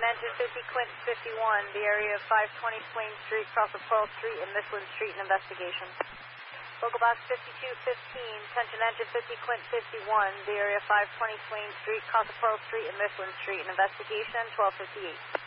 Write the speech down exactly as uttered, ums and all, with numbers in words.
Engine fifty, Quinton fifty-one, the area of five twenty Swain Street, cross of Pearl Street and Mifflin Street, an investigation. Local box fifty-two fifteen, attention Engine fifty, Quinton fifty-one, the area of five twenty Swain Street, cross of Pearl Street and Mifflin Street, an investigation, twelve fifty-eight.